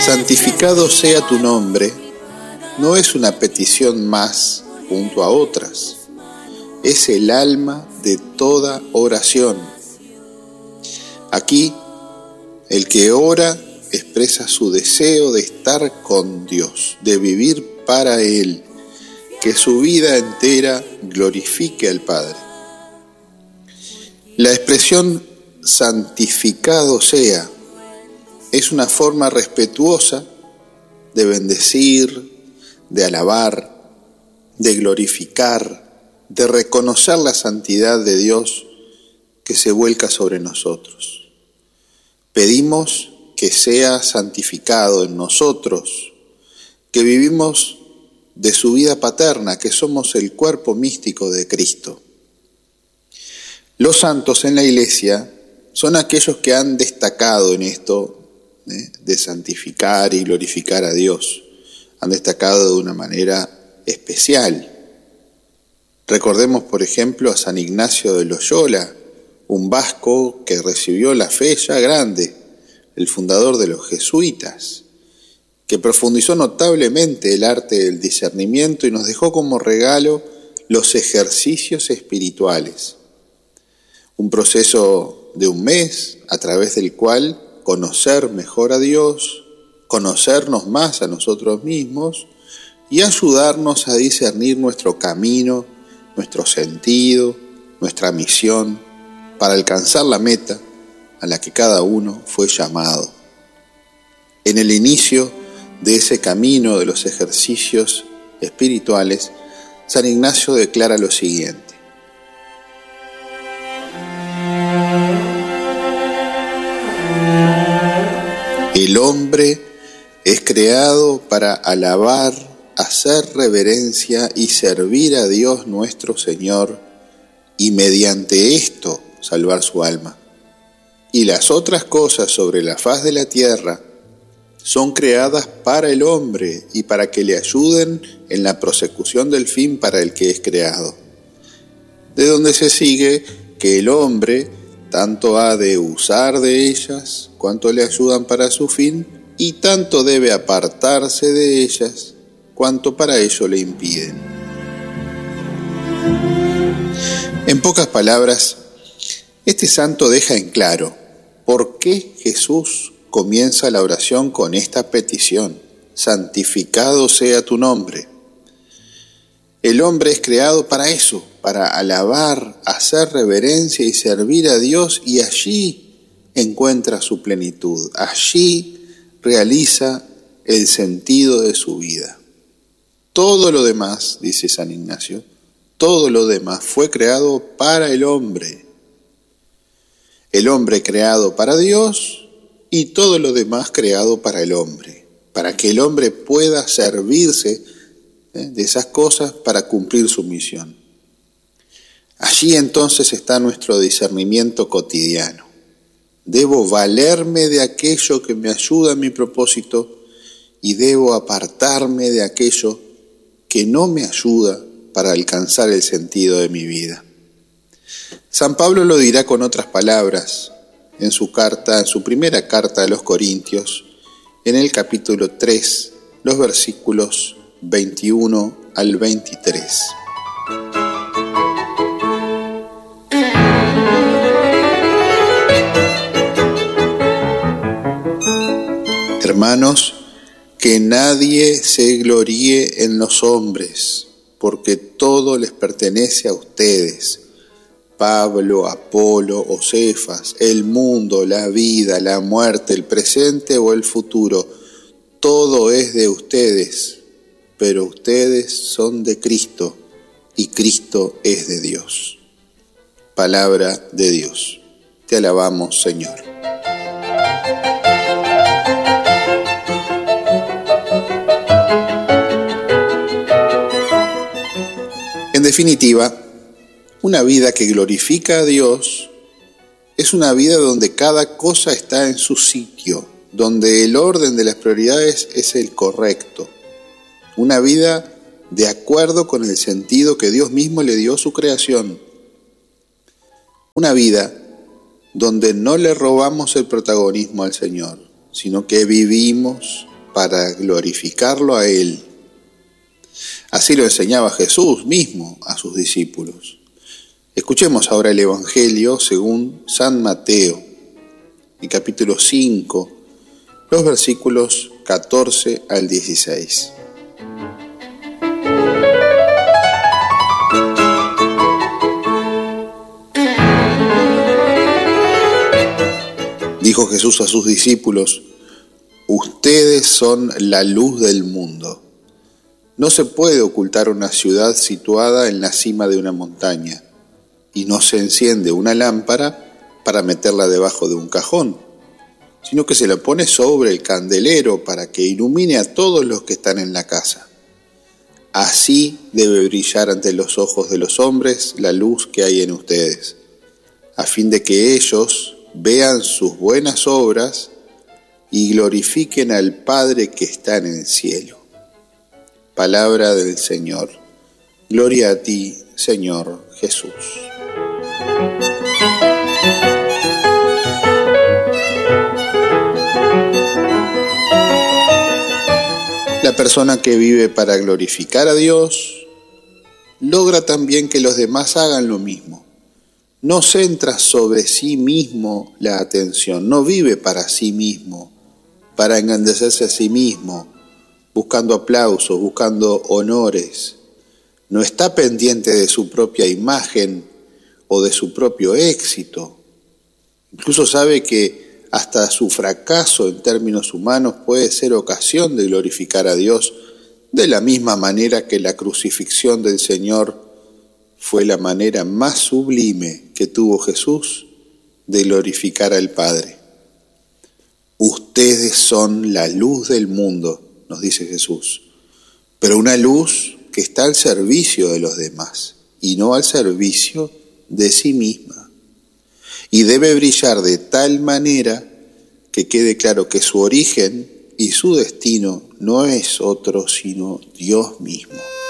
Santificado sea tu nombre no es una petición más junto a otras, es el alma de toda oración. Aquí, el que ora expresa su deseo de estar con Dios, de vivir para Él, que su vida entera glorifique al Padre. La expresión santificado sea es una forma respetuosa de bendecir, de alabar, de glorificar, de reconocer la santidad de Dios que se vuelca sobre nosotros. Pedimos que sea santificado en nosotros, que vivimos de su vida paterna, que somos el cuerpo místico de Cristo. Los santos en la Iglesia son aquellos que han destacado en esto de santificar y glorificar a Dios. Han destacado de una manera especial. Recordemos, por ejemplo, a San Ignacio de Loyola, un vasco que recibió la fe ya grande, el fundador de los jesuitas, que profundizó notablemente el arte del discernimiento y nos dejó como regalo los ejercicios espirituales. Un proceso de un mes a través del cual conocer mejor a Dios, conocernos más a nosotros mismos y ayudarnos a discernir nuestro camino, nuestro sentido, nuestra misión para alcanzar la meta a la que cada uno fue llamado. En el inicio de ese camino de los ejercicios espirituales, San Ignacio declara lo siguiente: el hombre es creado para alabar, hacer reverencia y servir a Dios nuestro Señor, y mediante esto salvar su alma. Y las otras cosas sobre la faz de la tierra son creadas para el hombre y para que le ayuden en la prosecución del fin para el que es creado. De donde se sigue que el hombre tanto ha de usar de ellas cuanto le ayudan para su fin, y tanto debe apartarse de ellas cuanto para ello le impiden. En pocas palabras, este santo deja en claro por qué Jesús comienza la oración con esta petición: santificado sea tu nombre. El hombre es creado para eso, para alabar, hacer reverencia y servir a Dios, y allí encuentra su plenitud, allí realiza el sentido de su vida. Todo lo demás, dice San Ignacio, todo lo demás fue creado para el hombre creado para Dios y todo lo demás creado para el hombre, para que el hombre pueda servirse de esas cosas para cumplir su misión. Allí entonces está nuestro discernimiento cotidiano. Debo valerme de aquello que me ayuda a mi propósito y debo apartarme de aquello que no me ayuda para alcanzar el sentido de mi vida. San Pablo lo dirá con otras palabras en su primera carta a los Corintios, en el capítulo 3, los versículos 21 al 23. Hermanos, que nadie se gloríe en los hombres, porque todo les pertenece a ustedes. Pablo, Apolo o Cefas, el mundo, la vida, la muerte, el presente o el futuro, todo es de ustedes, pero ustedes son de Cristo y Cristo es de Dios. Palabra de Dios. Te alabamos, Señor. En definitiva, una vida que glorifica a Dios es una vida donde cada cosa está en su sitio, donde el orden de las prioridades es el correcto. Una vida de acuerdo con el sentido que Dios mismo le dio a su creación. Una vida donde no le robamos el protagonismo al Señor, sino que vivimos para glorificarlo a Él. Así lo enseñaba Jesús mismo a sus discípulos. Escuchemos ahora el Evangelio según San Mateo, en capítulo 5, los versículos 14 al 16. Dijo Jesús a sus discípulos: ustedes son la luz del mundo. No se puede ocultar una ciudad situada en la cima de una montaña, y no se enciende una lámpara para meterla debajo de un cajón, sino que se la pone sobre el candelero para que ilumine a todos los que están en la casa. Así debe brillar ante los ojos de los hombres la luz que hay en ustedes, a fin de que ellos vean sus buenas obras y glorifiquen al Padre que está en el cielo. Palabra del Señor. Gloria a ti, Señor Jesús. La persona que vive para glorificar a Dios logra también que los demás hagan lo mismo. No centra sobre sí mismo la atención, no vive para sí mismo, para engrandecerse a sí mismo, buscando aplausos, buscando honores. No está pendiente de su propia imagen o de su propio éxito. Incluso sabe que hasta su fracaso en términos humanos puede ser ocasión de glorificar a Dios, de la misma manera que la crucifixión del Señor fue la manera más sublime que tuvo Jesús de glorificar al Padre. Ustedes son la luz del mundo, nos dice Jesús, pero una luz que está al servicio de los demás y no al servicio de sí misma. Y debe brillar de tal manera que quede claro que su origen y su destino no es otro sino Dios mismo.